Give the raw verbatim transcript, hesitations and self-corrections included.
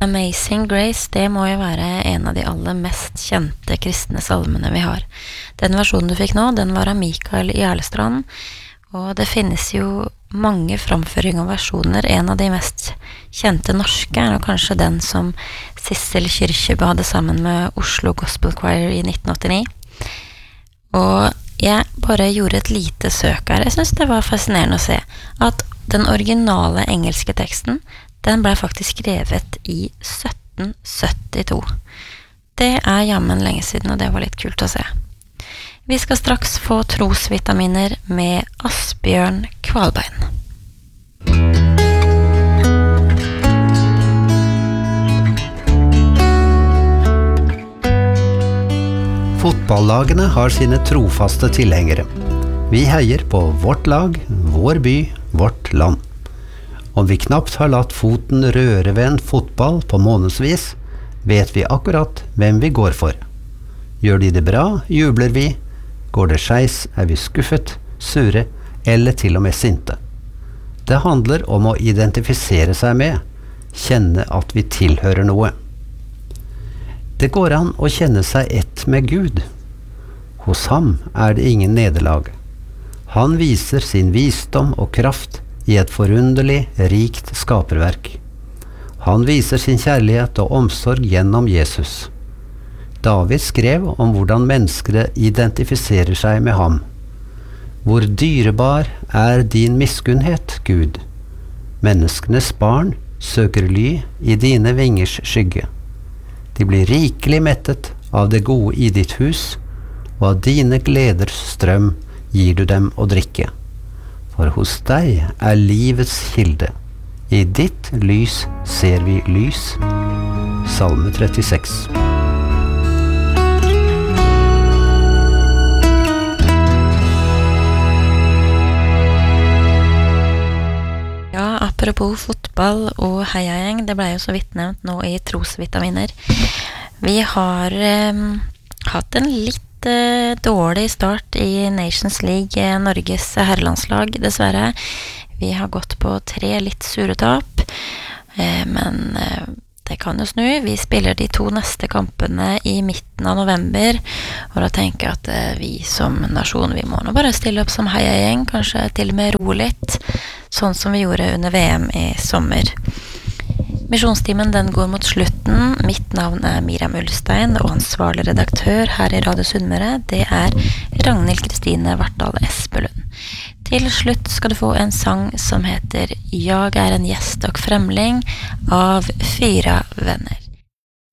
Amazing Grace, det må jo være en av de aller mest kjente kristne salmene vi har. Den versjonen du fikk nå, den var av Mikael Gjerlestrand, og det finnes jo mange framføring og versjoner. En av de mest kjente norske er nok kanskje den som Sissel Kyrkjebø hadde sammen med Oslo Gospel Choir i nitten åttini. Og jeg bare gjorde et lite søk her. Jeg synes det var fascinerende å se at den originale engelske teksten, den ble faktisk skrevet i sytten syttito. Det er jammen lenge siden, og det var litt kult å se. Vi skal straks få trosvitaminer med Asbjørn Kvalbein. Fotballagene har sine trofaste tilhengere. Vi heier på vårt lag, vår by, vårt land. Om vi knapt har latt foten røre ved en fotball på månedsvis, vet vi akkurat hvem vi går for. Gjør de det bra, jubler vi. Går det skeis, er vi skuffet, sure eller til og med sinte. Det handler om å identifisere seg med, kjenne at vi tilhører noe. Det går an å kjenne seg ett med Gud. Hos ham er det ingen nederlag. Han viser sin visdom og kraft i et forunderlig, rikt skaperverk. Han viser sin kjærlighet og omsorg gjennom Jesus. David skrev om hvordan mennesker identifiserer seg med ham. Hvor dyrebar er din miskunnhet, Gud. Menneskenes barn søker ly i dine vingers skygge. De blir rikelig mettet av det gode i ditt hus, og av dine gleders strøm gir du dem å drikke. For hos deg er livets kilde. I ditt lys ser vi lys. Salme trettiseks. Ja, apropos fotball og heiagjeng, det ble jo så vidt nevnt nå i trosvitaminer. Vi har eh, hatt en litt dårlig start i Nations League, Norges herrelandslag, dessverre. Vi har gått på tre litt sure tap, men det kan jo snu. Vi spiller de to neste kampene i midten av november, og da tenker jeg at vi som nasjon, vi må nå bare stille opp som heiagjeng, kanskje til og med ro litt, sånn som vi gjorde under V M i sommer. Misjonstimen den går mot slutten. Mitt navn er Miriam Ulstein, og ansvarlig redaktør her i Radio Sunnmøre, det er Ragnhild Kristine Vartdal Espelund. Til slutt skal du få en sang som heter «Jag är en gäst och främling» av Fyra vänner.